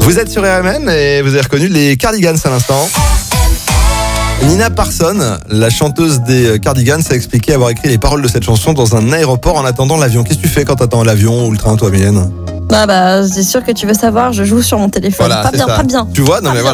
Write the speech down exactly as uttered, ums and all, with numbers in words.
Vous êtes sur R M N et vous avez reconnu les Cardigans à l'instant. Nina Parsons, la chanteuse des Cardigans, a expliqué avoir écrit les paroles de cette chanson dans un aéroport en attendant l'avion. Qu'est-ce que tu fais quand t'attends l'avion ou le train, toi, Mylène ? Ah bah, c'est sûr que tu veux savoir, je joue sur mon téléphone. Voilà, pas c'est bien, ça. pas bien. Tu vois, non Pas mais bien.